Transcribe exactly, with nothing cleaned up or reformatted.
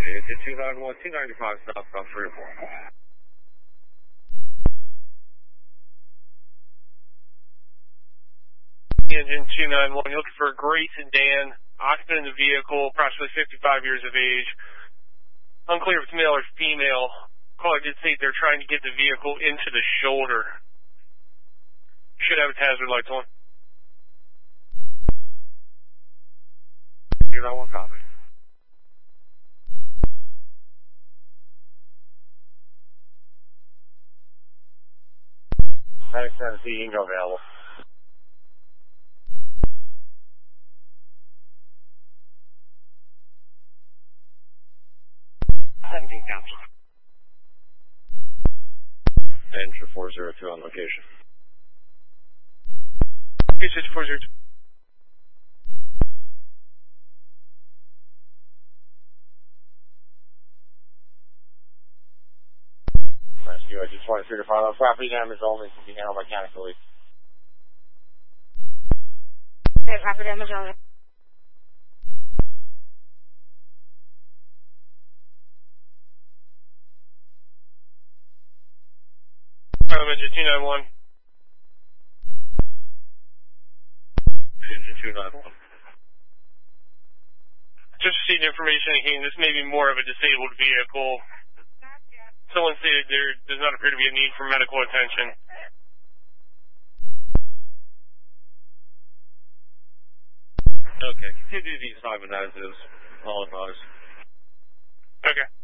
Engine two nine one, two ninety-five southbound three oh four. Engine two nine one, you're looking for Grayson Dan, occupant in the vehicle, approximately fifty-five years of age. Unclear if it's male or female. Caller did say they're trying to get the vehicle into the shoulder. Should have its hazard lights on. two nine one, copy. Medic seventeen, Ingo available. seventeen, copy. Enter four zero two on location. P six four zero two. Rescue, I just want to figure out property damage only to be handled mechanically. Okay, property damage only. Engine two nine one. Engine two nine one. Just received information again, this may be more of a disabled vehicle. Someone stated there does not appear to be a need for medical attention. Okay, continue the assignment as is. All advised. Okay.